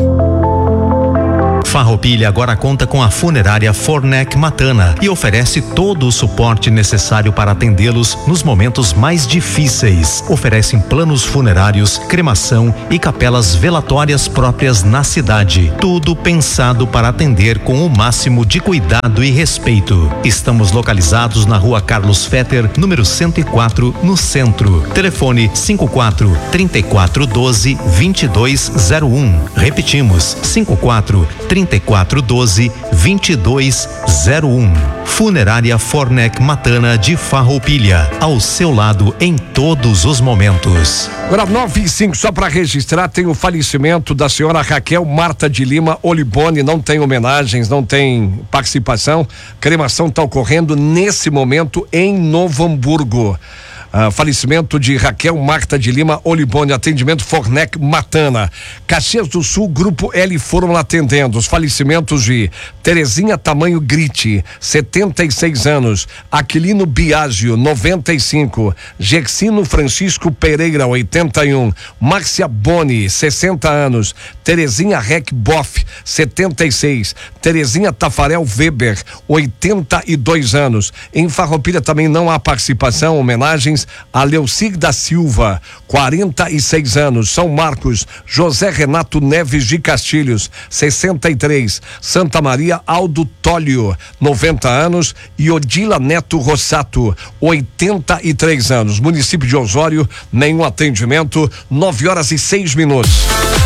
Farroupilha agora conta com a funerária Fornec Matana e oferece todo o suporte necessário para atendê-los nos momentos mais difíceis. Oferecem planos funerários, cremação e capelas velatórias próprias na cidade. Tudo pensado para atender com o máximo de cuidado e respeito. Estamos localizados na Rua Carlos Fetter, número cento e quatro, no centro. Telefone cinco quatro trinta e quatro doze vinte e dois zero um. Repetimos, cinco quatro trinta e quatro doze vinte e dois zero um. Funerária Fornec Matana de Farroupilha, ao seu lado em todos os momentos. Agora nove e cinco, só para registrar, tem o falecimento da senhora Raquel Marta de Lima Olibone. Não tem homenagens, não tem participação. Cremação está ocorrendo nesse momento em Novo Hamburgo. Uh, falecimento de Raquel Marta de Lima Olibone, atendimento Fornec Matana. Caxias do Sul, Grupo L Fórmula atendendo. Os falecimentos de Terezinha Tamanho Grite, setenta e seis anos. Aquilino Biagio, noventa e cinco. Gersino Francisco Pereira, oitenta e um. Márcia Boni, sessenta anos. Terezinha Rec Boff, setenta e seis. Terezinha Tafarel Weber, oitenta e dois anos. Em Farroupilha também não há participação, homenagens a Leucir da Silva, quarenta e seis anos. São Marcos, José Renato Neves de Castilhos, sessenta e três. Santa Maria Aldo Tólio, noventa anos. E Odila Neto Rossato, oitenta e três anos. Município de Osório, nenhum atendimento. Nove horas e seis minutos.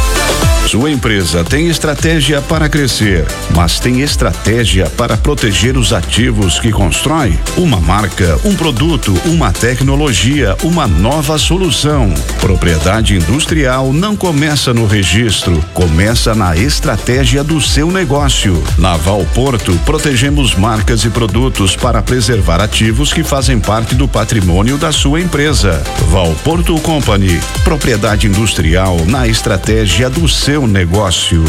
Sua empresa tem estratégia para crescer, mas tem estratégia para proteger os ativos que constrói? Uma marca, um produto, uma tecnologia, uma nova solução. Propriedade industrial não começa no registro, começa na estratégia do seu negócio. Na Valporto, protegemos marcas e produtos para preservar ativos que fazem parte do patrimônio da sua empresa. Valporto Company, propriedade industrial na estratégia do seu negócio.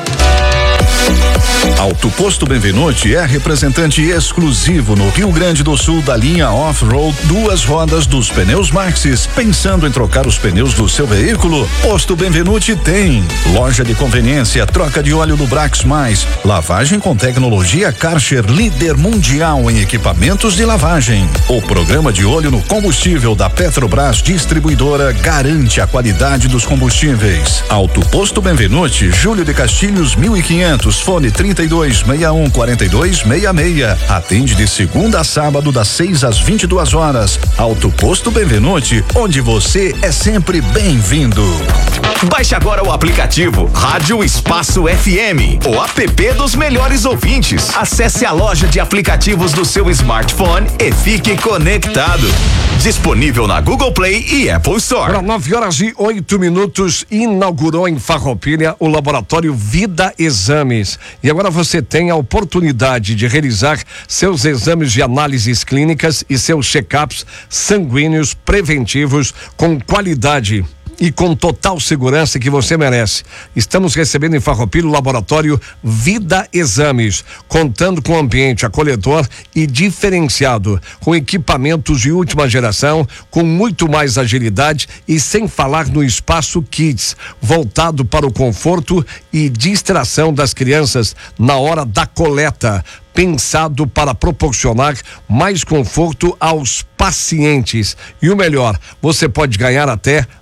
Auto Posto Benvenuti é representante exclusivo no Rio Grande do Sul da linha Off-Road duas rodas dos pneus Maxxis. Pensando em trocar os pneus do seu veículo? Posto Benvenuti tem. Loja de conveniência, troca de óleo do Brax Mais, lavagem com tecnologia Karcher, líder mundial em equipamentos de lavagem. O programa de óleo no combustível da Petrobras Distribuidora garante a qualidade dos combustíveis. Auto Posto Benvenuti, Júlio de Castilhos mil e quinhentos, fone trinta e dois, sessenta e um, quarenta e dois, sessenta e seis. Atende de segunda a sábado das seis às vinte e duas horas. Auto Posto Benvenuti, onde você é sempre bem-vindo. Baixe agora o aplicativo Rádio Espaço F M, o app dos melhores ouvintes. Acesse a loja de aplicativos do seu smartphone e fique conectado. Disponível na Google Play e Apple Store. Para nove horas e oito minutos, inaugurou em Farroupilha o laboratório Vida Exames. E agora você tem a oportunidade de realizar seus exames de análises clínicas e seus check-ups sanguíneos preventivos com qualidade e com total segurança que você merece. Estamos recebendo em Farroupilha o laboratório Vida Exames, contando com ambiente acolhedor e diferenciado, com equipamentos de última geração, com muito mais agilidade e sem falar no espaço Kids, voltado para o conforto e distração das crianças na hora da coleta, pensado para proporcionar mais conforto aos pacientes. E o melhor, você pode ganhar até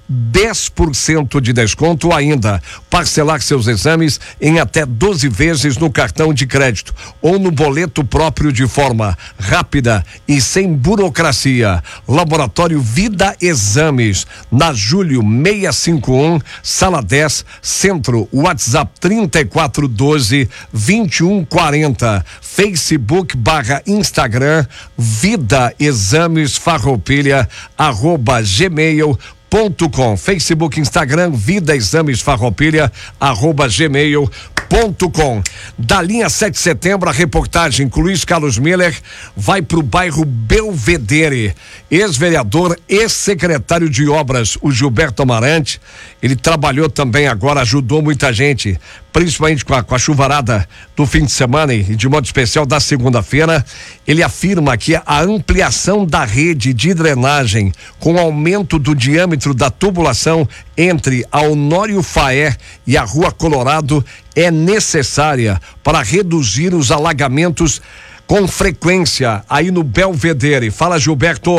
dez por cento de desconto ou ainda parcelar seus exames em até doze vezes no cartão de crédito ou no boleto próprio de forma rápida e sem burocracia. Laboratório Vida Exames, na Júlio seiscentos e cinquenta e um, sala dez, Centro, WhatsApp trinta e quatro doze, vinte e um quarenta, Facebook barra Instagram, Vida Exames Farroupilha, arroba gmail ponto com, Facebook, Instagram, Vida Exames Farroupilha, arroba gmail ponto com. Da linha sete de setembro, a reportagem com Luiz Carlos Miller vai para o bairro Belvedere. Ex-vereador, ex-secretário de obras, o Gilberto Amarante, ele trabalhou também agora, ajudou muita gente, principalmente com a, com a chuvarada do fim de semana e de modo especial da segunda-feira. Ele afirma que a ampliação da rede de drenagem com aumento do diâmetro da tubulação entre a Honório Faé e a Rua Colorado é necessária para reduzir os alagamentos com frequência aí no Belvedere. Fala, Gilberto.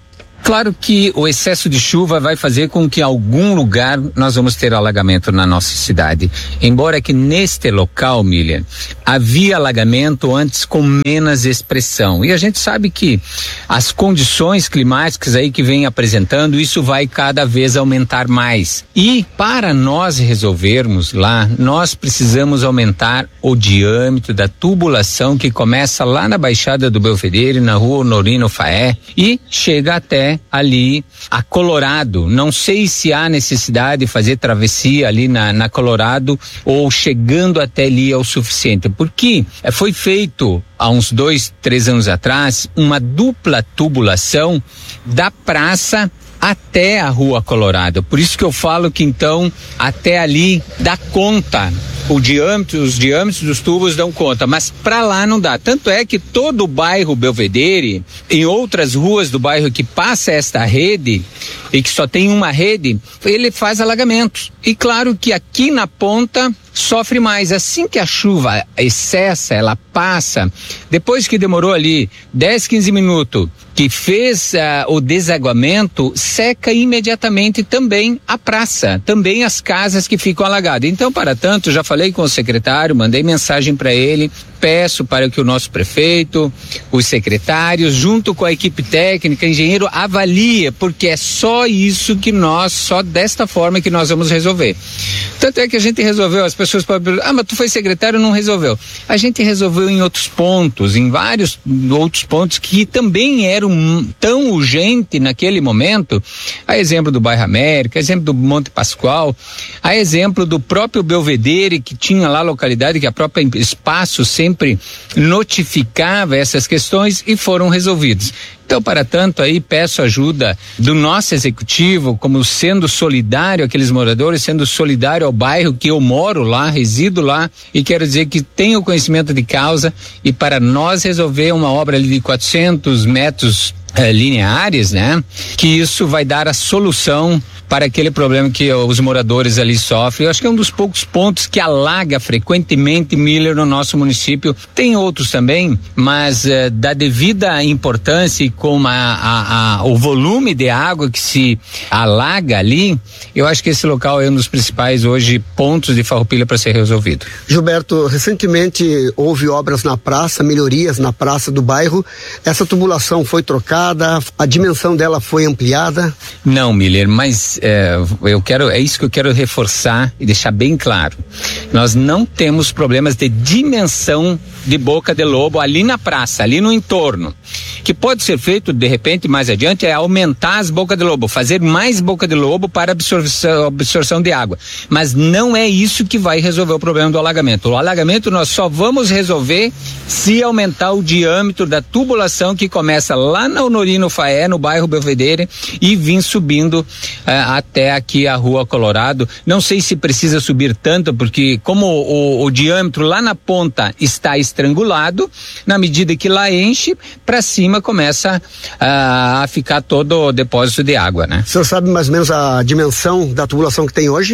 Claro que o excesso de chuva vai fazer com que em algum lugar nós vamos ter alagamento na nossa cidade. Embora que neste local, Miriam, havia alagamento antes com menos expressão. E a gente sabe que as condições climáticas aí que vem apresentando, isso vai cada vez aumentar mais. E para nós resolvermos lá, nós precisamos aumentar o diâmetro da tubulação que começa lá na Baixada do Belvedere, na Rua Honorino Faé, e chega até ali a Colorado. Não sei se há necessidade de fazer travessia ali na, na Colorado ou chegando até ali é o suficiente, porque foi feito há uns dois, três anos atrás uma dupla tubulação da praça até a Rua Colorado. Por isso que eu falo que então até ali dá conta. O diâmetro, os diâmetros dos tubos dão conta, mas para lá não dá. Tanto é que todo o bairro Belvedere, em outras ruas do bairro que passa esta rede e que só tem uma rede, ele faz alagamentos. E claro que aqui na ponta sofre mais. Assim que a chuva excessa, ela passa, depois que demorou ali dez, quinze minutos, que fez uh, o desaguamento, seca imediatamente também a praça, também as casas que ficam alagadas. Então, para tanto, já falei com o secretário, mandei mensagem para ele, peço para que o nosso prefeito, os secretários, junto com a equipe técnica, engenheiro, avalie, porque é só isso que nós, só desta forma que nós vamos resolver. Tanto é que a gente resolveu, as pessoas podem perguntar, ah, mas tu foi secretário e não resolveu. A gente resolveu em outros pontos, em vários outros pontos que também eram tão urgente naquele momento, a exemplo do bairro América, a exemplo do Monte Pascoal, a exemplo do próprio Belvedere, que tinha lá localidade, que a própria espaço sempre notificava essas questões e foram resolvidos. Então, para tanto, aí peço ajuda do nosso executivo, como sendo solidário àqueles moradores, sendo solidário ao bairro que eu moro lá, resido lá, e quero dizer que tenho conhecimento de causa, e para nós resolver uma obra ali de quatrocentos metros eh, lineares, né? Que isso vai dar a solução para aquele problema que os moradores ali sofrem. Eu acho que é um dos poucos pontos que alaga frequentemente, Miller, no nosso município. Tem outros também, mas eh, da devida importância e com a, a, a, o volume de água que se alaga ali, eu acho que esse local é um dos principais hoje pontos de Farroupilha para ser resolvido. Gilberto, recentemente houve obras na praça, melhorias na praça do bairro. Essa tubulação foi trocada, a dimensão dela foi ampliada? Não, Miller, mas é, eu quero, é isso que eu quero reforçar e deixar bem claro. Nós não temos problemas de dimensão de boca de lobo ali na praça, ali no entorno. Que pode ser feito de repente mais adiante é aumentar as bocas de lobo, fazer mais boca de lobo para absorção, absorção de água. Mas não é isso que vai resolver o problema do alagamento. O alagamento nós só vamos resolver se aumentar o diâmetro da tubulação que começa lá na Honorino Faé, no bairro Belvedere, e vir subindo uh, até aqui a Rua Colorado. Não sei se precisa subir tanto, porque como o, o diâmetro lá na ponta está estrangulado, na medida que lá enche, para cima começa uh, a ficar todo o depósito de água, né? O senhor sabe mais ou menos a dimensão da tubulação que tem hoje?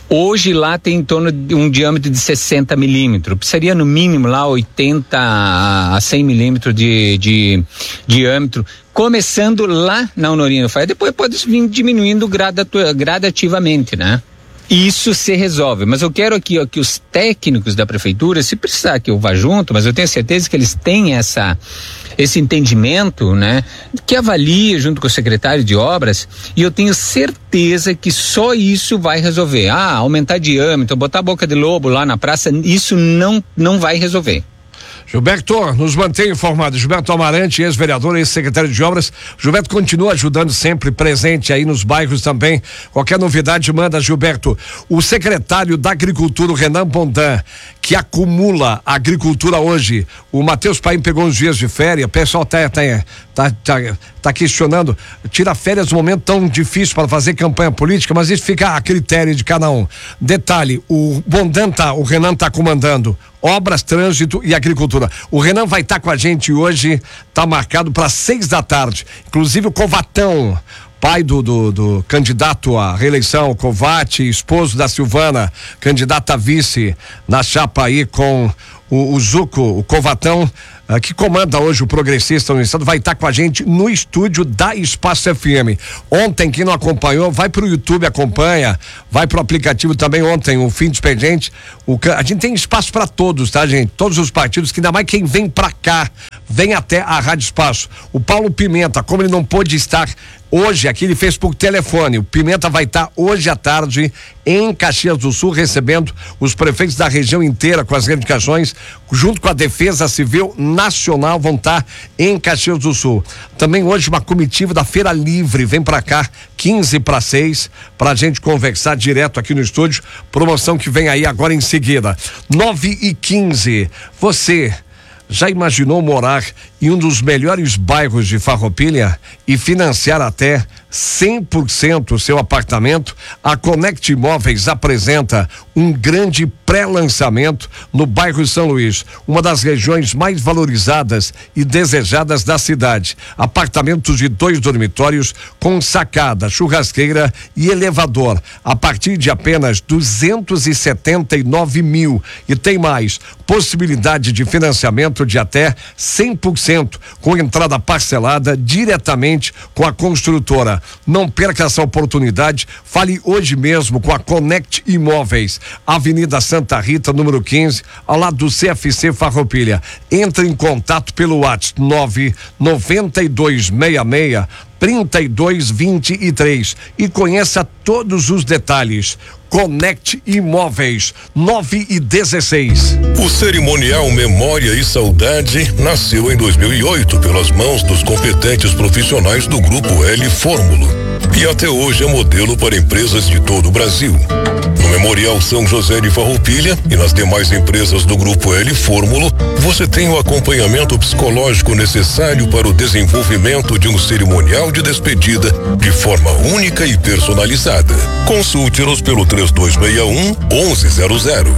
Hoje lá tem em torno de um diâmetro de sessenta milímetros. Precisaria no mínimo lá oitenta a cem milímetros de, de diâmetro. Começando lá na Honorino Faia, depois pode vir diminuindo gradatua, gradativamente, né? Isso se resolve, mas eu quero aqui ó, que os técnicos da prefeitura, se precisar que eu vá junto, mas eu tenho certeza que eles têm essa, esse entendimento, né? Que avalie junto com o secretário de obras, e eu tenho certeza que só isso vai resolver. Ah, aumentar diâmetro, botar a boca de lobo lá na praça, isso não, não vai resolver. Gilberto, nos mantém informado. Gilberto Amarante, ex-vereador, ex-secretário de obras. Gilberto continua ajudando sempre, presente aí nos bairros também. Qualquer novidade, manda, Gilberto. O secretário da Agricultura, o Renan Bondan, que acumula a agricultura hoje. O Matheus Paim pegou uns dias de férias. O pessoal tá, tá, tá, tá, tá questionando. Tira férias num momento tão difícil para fazer campanha política, mas isso fica a critério de cada um. Detalhe, o Bondan tá, o Renan tá comandando obras, trânsito e agricultura. O Renan vai estar tá com a gente hoje, tá marcado para seis da tarde. Inclusive o Covatão, pai do, do, do candidato à reeleição, Covate, esposo da Silvana, candidata a vice na chapa aí com o, o Zuco, o Covatão, uh, que comanda hoje o Progressista no Estado, vai estar tá com a gente no estúdio da Espaço F M. Ontem, quem não acompanhou, vai pro YouTube, acompanha, vai pro aplicativo também ontem, o Fim do Expediente. O, a gente tem espaço para todos, tá, gente? Todos os partidos, que ainda mais quem vem pra cá, vem até a Rádio Espaço. O Paulo Pimenta, como ele não pôde estar hoje aqui, ele fez por telefone. O Pimenta vai estar hoje à tarde em Caxias do Sul, recebendo os prefeitos da região inteira com as reivindicações, junto com a Defesa Civil Nacional, vão estar em Caxias do Sul. Também hoje uma comitiva da Feira Livre vem pra cá, quinze para seis, pra gente conversar direto aqui no estúdio. Promoção que vem aí agora em seguida. nove e quinze. Você já imaginou morar em um dos melhores bairros de Farroupilha e financiar até cem por cento o seu apartamento? A Connect Imóveis apresenta um grande pré-lançamento no bairro São Luís, uma das regiões mais valorizadas e desejadas da cidade. Apartamentos de dois dormitórios com sacada, churrasqueira e elevador a partir de apenas duzentos e setenta e nove mil. E tem mais, possibilidade de financiamento de até cem por cento com entrada parcelada diretamente com a construtora. Não perca essa oportunidade, fale hoje mesmo com a Connect Imóveis, Avenida Santa Rita, número quinze, ao lado do C F C Farroupilha. Entre em contato pelo WhatsApp nove nove dois seis seis trinta e dois vinte e três e conheça todos os detalhes. Connect Imóveis, nove e dezesseis. O cerimonial Memória e Saudade nasceu em dois mil e oito pelas mãos dos competentes profissionais do Grupo L Fórmulo e até hoje é modelo para empresas de todo o Brasil. No Memorial São José de Farroupilha e nas demais empresas do Grupo L Fórmulo, você tem o acompanhamento psicológico necessário para o desenvolvimento de um cerimonial de despedida de forma única e personalizada. Consulte-nos pelo três dois seis um, onze zero zero.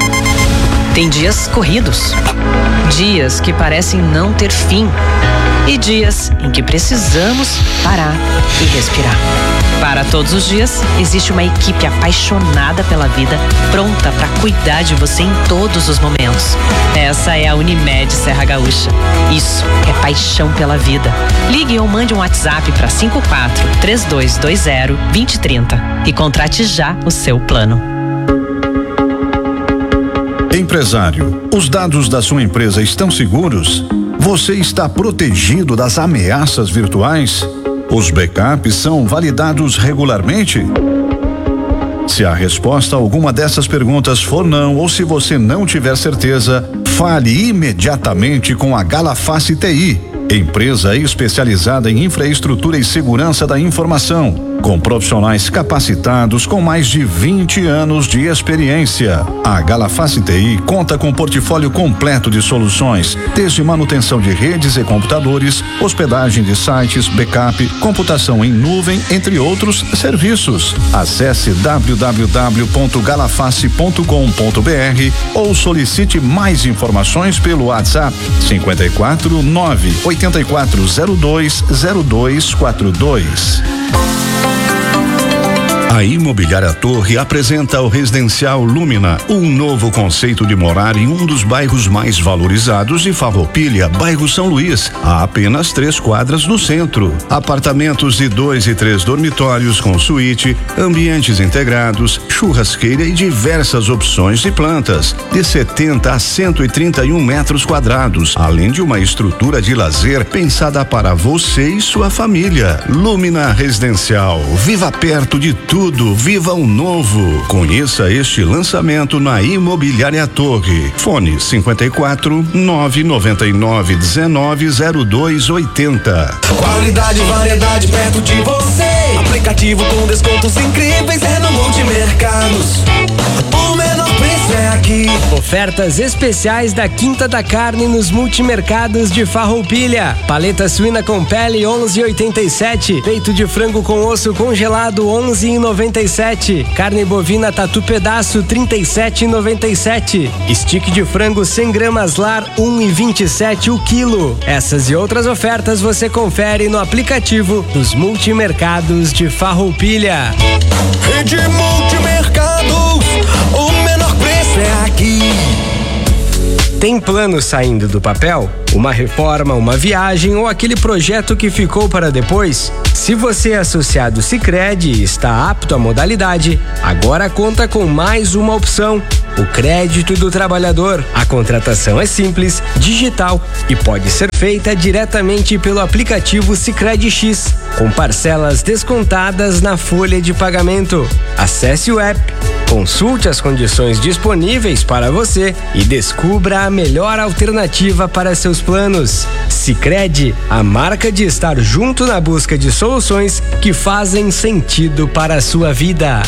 Tem dias corridos, dias que parecem não ter fim e dias em que precisamos parar e respirar. Para todos os dias, existe uma equipe apaixonada pela vida, pronta para cuidar de você em todos os momentos. Essa é a Unimed Serra Gaúcha. Isso é paixão pela vida. Ligue ou mande um WhatsApp para cinco quatro três dois dois zero dois zero três zero e contrate já o seu plano. Empresário, os dados da sua empresa estão seguros? Você está protegido das ameaças virtuais? Os backups são validados regularmente? Se a resposta a alguma dessas perguntas for não, ou se você não tiver certeza, fale imediatamente com a Galaface T I, empresa especializada em infraestrutura e segurança da informação, com profissionais capacitados com mais de vinte anos de experiência. A Galaface T I conta com um portfólio completo de soluções, desde manutenção de redes e computadores, hospedagem de sites, backup, computação em nuvem, entre outros serviços. Acesse w w w ponto galaface ponto com ponto b r ou solicite mais informações pelo WhatsApp cinco quatro nove oito quatro zero dois zero dois quatro dois. A Imobiliária Torre apresenta o Residencial Lumina, um novo conceito de morar em um dos bairros mais valorizados de Farroupilha, bairro São Luís, a apenas três quadras do centro. Apartamentos de dois e três dormitórios com suíte, ambientes integrados, churrasqueira e diversas opções de plantas, de setenta a cento e trinta e um metros quadrados, além de uma estrutura de lazer pensada para você e sua família. Lumina Residencial, viva perto de tudo. Tudo, viva o novo. Conheça este lançamento na Imobiliária Torre. Fone cinquenta e quatro, nove noventa e nove, dezenove, zero dois oitenta. Qualidade e variedade perto de você. Aplicativo com descontos incríveis é no Multimercados. O menor preço é aqui. Ofertas especiais da Quinta da Carne nos Multimercados de Farroupilha. Paleta suína com pele onze e oitenta e sete. Peito de frango com osso congelado onze e noventa e sete. Carne bovina tatu pedaço trinta e sete e noventa e sete. Stick de frango cem gramas lar um e vinte e sete o quilo. Essas e outras ofertas você confere no aplicativo dos Multimercados de Farroupilha. Rede Multimercados, o menor preço é aqui. Tem plano saindo do papel? Uma reforma, uma viagem ou aquele projeto que ficou para depois? Se você é associado Sicredi e está apto à modalidade, agora conta com mais uma opção: o crédito do trabalhador. A contratação é simples, digital e pode ser feita diretamente pelo aplicativo Sicredi X, com parcelas descontadas na folha de pagamento. Acesse o app, consulte as condições disponíveis para você e descubra a melhor alternativa para seus planos. Sicredi, a marca de estar junto na busca de soluções que fazem sentido para a sua vida.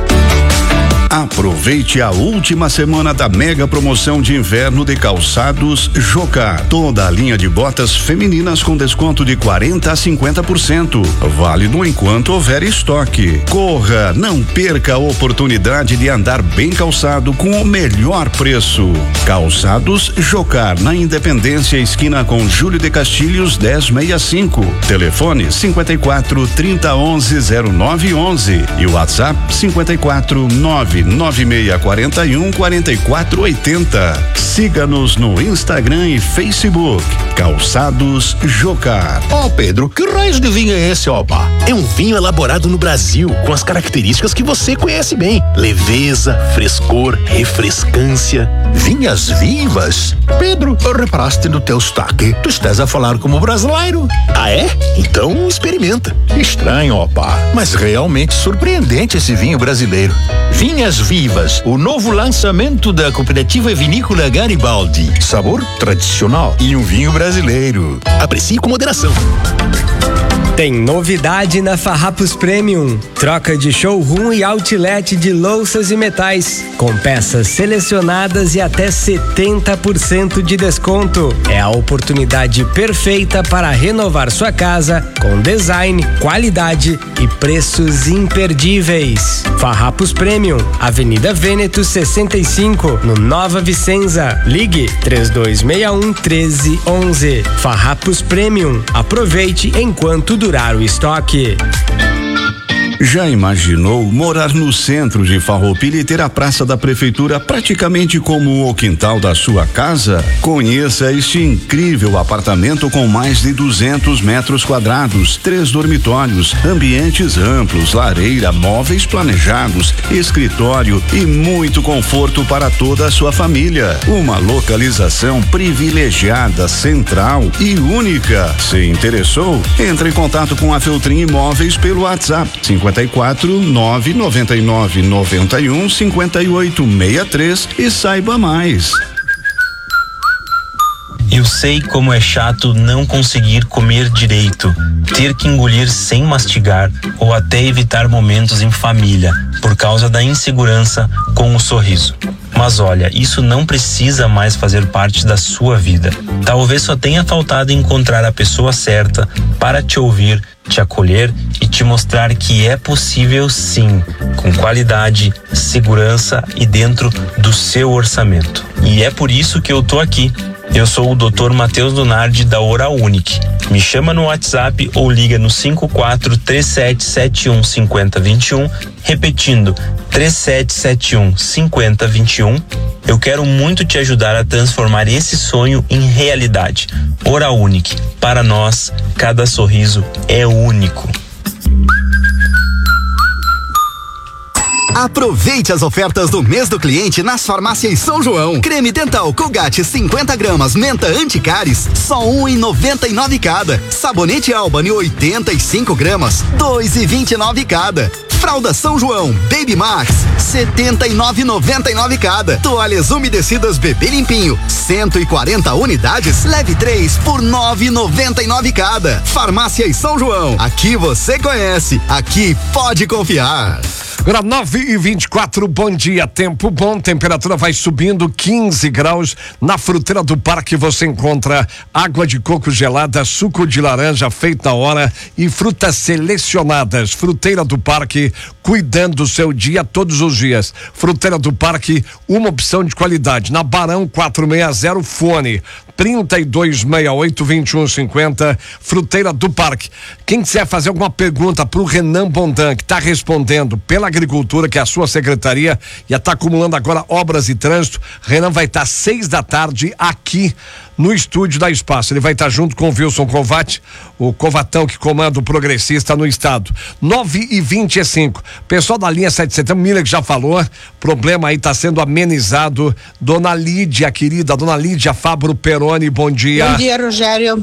Aproveite a última semana da mega promoção de inverno de calçados Jocar. Toda a linha de botas femininas com desconto de quarenta a cinquenta por cento. Válido enquanto houver estoque. Corra, não perca a oportunidade de andar bem calçado com o melhor preço. Calçados Jocar, na Independência, esquina com Júlio de Castilhos dez sessenta e cinco. Telefone cinquenta e quatro, trinta, onze, zero nove onze e o WhatsApp cinquenta e quatro, nove nove seis quatro um, quatro quatro oito zero. Siga-nos no Instagram e Facebook. Calçados Jocar. Ó, oh, Pedro, que raio de vinho é esse, opa? É um vinho elaborado no Brasil, com as características que você conhece bem: leveza, frescor, refrescância. Vinhas vivas? Pedro, reparaste no teu sotaque? Tu estás a falar como brasileiro? Ah, é? Então experimenta. Estranho, opa, mas realmente surpreendente esse vinho brasileiro. Vinhas Vivas, o novo lançamento da cooperativa vinícola Garibaldi. Sabor tradicional e um vinho brasileiro. Aprecie com moderação. Tem novidade na Farrapos Premium. Troca de showroom e outlet de louças e metais, com peças selecionadas e até setenta por cento de desconto. É a oportunidade perfeita para renovar sua casa com design, qualidade e preços imperdíveis. Farrapos Premium, Avenida Vêneto sessenta e cinco, no Nova Vicenza. Ligue três dois seis um, um três um um. Farrapos Premium. Aproveite enquanto durar o estoque. Já imaginou morar no centro de Farroupilha e ter a praça da prefeitura praticamente como o quintal da sua casa? Conheça este incrível apartamento com mais de duzentos metros quadrados, três dormitórios, ambientes amplos, lareira, móveis planejados, escritório e muito conforto para toda a sua família. Uma localização privilegiada, central e única. Se interessou? Entre em contato com a Feltrin Imóveis pelo WhatsApp cinquenta e quatro, nove noventa e nove, noventa e um, cinquenta e oito sessenta e três e saiba mais. Eu sei como é chato não conseguir comer direito, ter que engolir sem mastigar ou até evitar momentos em família por causa da insegurança com o sorriso. Mas olha, isso não precisa mais fazer parte da sua vida. Talvez só tenha faltado encontrar a pessoa certa para te ouvir, te acolher e te mostrar que é possível sim, com qualidade, segurança e dentro do seu orçamento. E é por isso que eu tô aqui, Eu sou o doutor Matheus Donardi da Oral Unique. Me chama no WhatsApp ou liga no cinco quatro três sete sete um cinco zero dois um, repetindo três sete sete um cinco zero dois um. Eu quero muito te ajudar a transformar esse sonho em realidade. Oral Unique. Para nós, cada sorriso é único. Aproveite as ofertas do mês do cliente nas farmácias São João. Creme dental Colgate cinquenta gramas, menta anticáries, só um e noventa e nove cada. Sabonete Albany oitenta e cinco gramas, dois e vinte e nove cada. Fralda São João Baby Max, setenta e nove e noventa e nove cada. Toalhas umedecidas Bebê Limpinho, cento e quarenta unidades, leve três por nove e noventa e nove cada. Farmácias São João, aqui você conhece, aqui pode confiar. Agora nove e vinte e quatro, bom dia, tempo bom, temperatura vai subindo quinze graus. Na Fruteira do Parque você encontra água de coco gelada, suco de laranja feito na hora e frutas selecionadas. Fruteira do Parque, cuidando do seu dia todos os dias. Fruteira do Parque, uma opção de qualidade. Na Barão quatrocentos e sessenta, fone trinta e dois sessenta e oito, vinte e um cinquenta, Fruteira do Parque. Quem quiser fazer alguma pergunta pro Renan Bondan, que está respondendo pela Agricultura, que é a sua secretaria, já está acumulando agora obras e trânsito. Renan vai estar tá seis da tarde aqui no estúdio da Espaço. Ele vai estar tá junto com o Wilson Covatti, o Covatão que comanda o Progressista no estado. nove e vinte e cinco. Pessoal da linha sete de setembro, Miller que já falou, problema aí está sendo amenizado. Dona Lídia, querida, Dona Lídia Fabro Peroni, bom dia. Bom dia, Rogério.